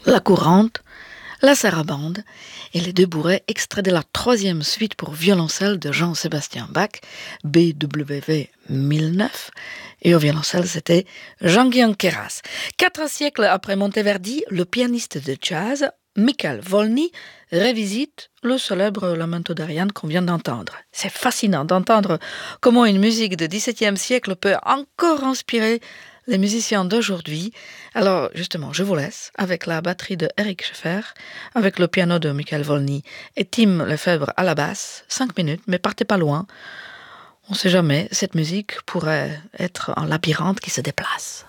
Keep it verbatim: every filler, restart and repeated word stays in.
la courante, la sarabande et les deux bourrées extraits de la troisième suite pour violoncelle de Jean-Sébastien Bach, B W V mille neuf, et au violoncelle c'était Jean-Guillaume Queyras. Quatre siècles après Monteverdi, le pianiste de jazz Michael Volny révisite le célèbre Lamento d'Ariane qu'on vient d'entendre. C'est fascinant d'entendre comment une musique du dix-septième siècle peut encore inspirer les musiciens d'aujourd'hui. Alors justement, je vous laisse avec la batterie de Eric Scheffer, avec le piano de Michael Volny et Tim Lefebvre à la basse. Cinq minutes, mais partez pas loin. On ne sait jamais, cette musique pourrait être un labyrinthe qui se déplace.